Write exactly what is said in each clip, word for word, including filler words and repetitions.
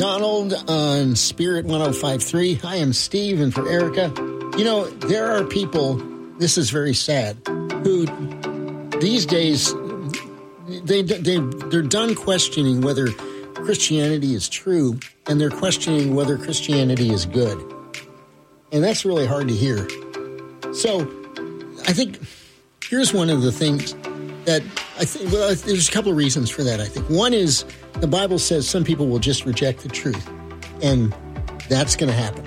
Donald on Spirit one oh five point three. Hi, I'm Steve, and for Erica. You know, there are people, this is very sad, who these days, they, they, they're done questioning whether Christianity is true, and they're questioning whether Christianity is good. And that's really hard to hear. So, I think, here's one of the things that I think, well, there's a couple of reasons for that, I think. One is the Bible says some people will just reject the truth, and that's going to happen.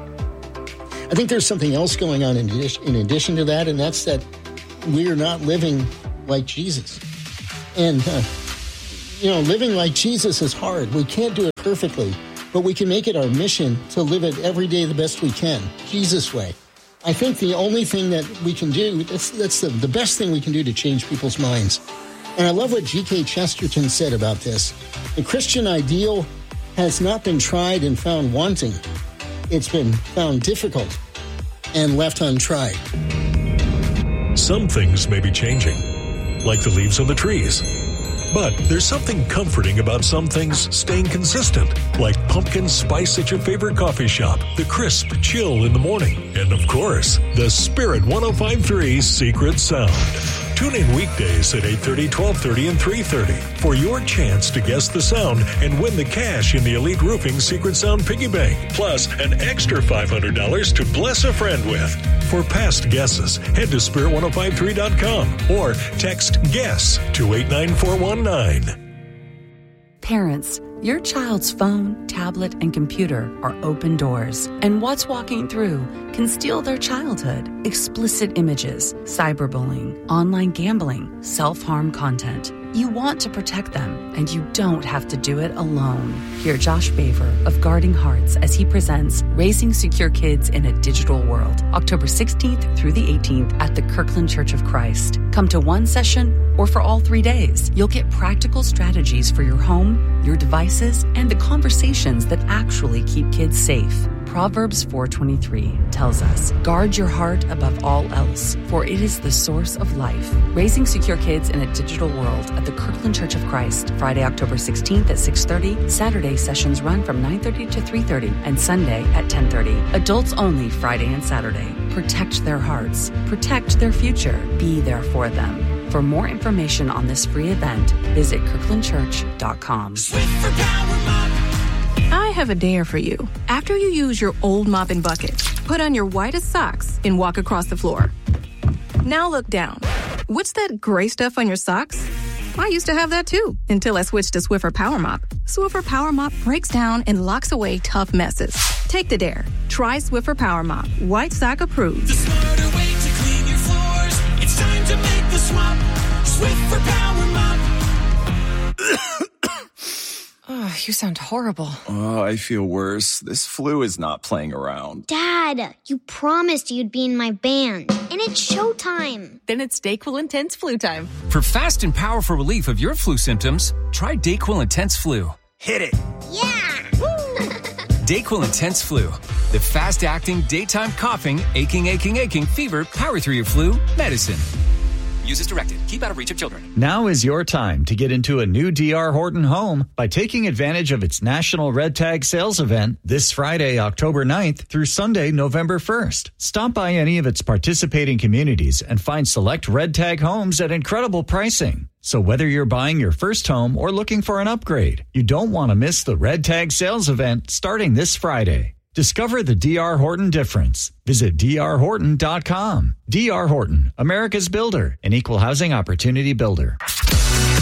I think there's something else going on in addition, in addition to that, and that's that we are not living like Jesus. And, uh, you know, living like Jesus is hard. We can't do it perfectly, but we can make it our mission to live it every day the best we can, Jesus way. I think the only thing that we can do, that's, that's the, the best thing we can do to change people's minds. And I love what G K Chesterton said about this. The Christian ideal has not been tried and found wanting. It's been found difficult and left untried. Some things may be changing, like the leaves on the trees. But there's something comforting about some things staying consistent, like pumpkin spice at your favorite coffee shop, the crisp chill in the morning, and of course, the Spirit one oh five point three Secret Sound. Tune in weekdays at eight thirty, twelve thirty, and three thirty for your chance to guess the sound and win the cash in the Elite Roofing Secret Sound Piggy Bank, plus an extra five hundred dollars to bless a friend with. For past guesses, head to spirit ten fifty-three dot com or text GUESS to eight nine four one nine. Parents, your child's phone, tablet, and computer are open doors, and what's walking through can steal their childhood. Explicit images, cyberbullying, online gambling, self-harm content. You want to protect them, and you don't have to do it alone. Hear Josh Baver of Guarding Hearts as he presents Raising Secure Kids in a Digital World, October sixteenth through the eighteenth at the Kirkland Church of Christ. Come to one session or for all three days. You'll get practical strategies for your home, your devices, and the conversations that actually keep kids safe. Proverbs four twenty-three tells us, guard your heart above all else, for it is the source of life. Raising Secure Kids in a Digital World at the Kirkland Church of Christ, Friday, October sixteenth at six thirty. Saturday sessions run from nine thirty to three thirty, and Sunday at ten thirty. Adults only Friday and Saturday. Protect their hearts. Protect their future. Be there for them. For more information on this free event, visit kirkland church dot com. I have a dare for you. After you use your old mop and bucket, put on your whitest socks and walk across the floor. Now look down. What's that gray stuff on your socks? I used to have that too, until I switched to Swiffer Power Mop. Swiffer Power Mop breaks down and locks away tough messes. Take the dare. Try Swiffer Power Mop. White sock approved. The smarter way to clean your floors. It's time to make the swap. Swiffer Power Mop. Oh, you sound horrible. Oh, I feel worse. This flu is not playing around. Dad, you promised you'd be in my band, and it's showtime. Then it's DayQuil Intense Flu time. For fast and powerful relief of your flu symptoms, try DayQuil Intense Flu. Hit it. Yeah! DayQuil Intense Flu. The fast-acting, daytime coughing, aching, aching, aching, fever, power through your flu medicine. Use as directed. Keep out of reach of children. Now is your time to get into a new D R Horton home by taking advantage of its National Red Tag Sales Event this Friday, October ninth through Sunday, November first. Stop by any of its participating communities and find select Red Tag homes at incredible pricing. So whether you're buying your first home or looking for an upgrade, you don't want to miss the Red Tag Sales Event starting this Friday. Discover the D R Horton difference. Visit d r horton dot com. D R Horton, America's builder, an equal housing opportunity builder.